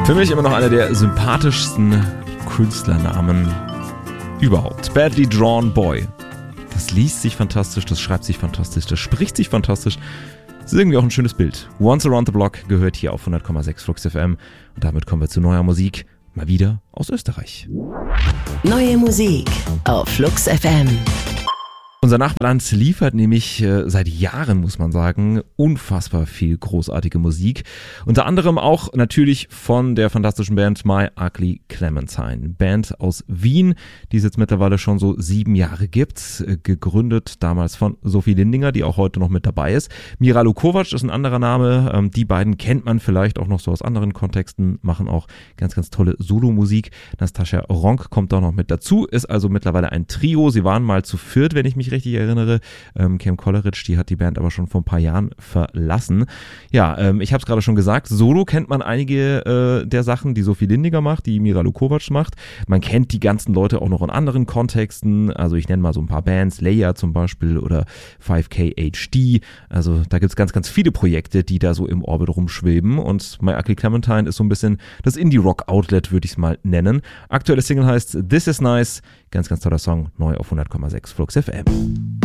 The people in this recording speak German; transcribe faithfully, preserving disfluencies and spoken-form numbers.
Für mich immer noch einer der sympathischsten Künstlernamen überhaupt. Badly Drawn Boy. Das liest sich fantastisch, das schreibt sich fantastisch, das spricht sich fantastisch. Das ist irgendwie auch ein schönes Bild. Once Around the Block gehört hier auf hundert Komma sechs Flux F M. Und damit kommen wir zu neuer Musik. Mal wieder aus Österreich. Neue Musik auf Flux F M. Unser Nachbarland liefert nämlich äh, seit Jahren, muss man sagen, unfassbar viel großartige Musik. Unter anderem auch natürlich von der fantastischen Band My Ugly Clementine. Band aus Wien, die es jetzt mittlerweile schon so sieben Jahre gibt. Äh, gegründet damals von Sophie Lindinger, die auch heute noch mit dabei ist. Miralo Kovac ist ein anderer Name. Ähm, die beiden kennt man vielleicht auch noch so aus anderen Kontexten, machen auch ganz, ganz tolle Solomusik. Nastasia Ronk kommt da noch mit dazu, ist also mittlerweile ein Trio. Sie waren mal zu viert, wenn ich mich richtig erinnere. Ähm, Cam Kolleritsch, die hat die Band aber schon vor ein paar Jahren verlassen. Ja, ähm, ich habe es gerade schon gesagt, Solo kennt man einige äh, der Sachen, die Sophie Lindinger macht, die Miralo Kovac macht. Man kennt die ganzen Leute auch noch in anderen Kontexten. Also ich nenne mal so ein paar Bands, Leia zum Beispiel oder fünf K H D. Also da gibt es ganz, ganz viele Projekte, die da so im Orbit rumschweben. Und My Ugly Clementine ist so ein bisschen das Indie-Rock-Outlet, würde ich es mal nennen. Aktuelle Single heißt This Is Nice. Ganz, ganz toller Song, neu auf hundert Komma sechs Flux F M.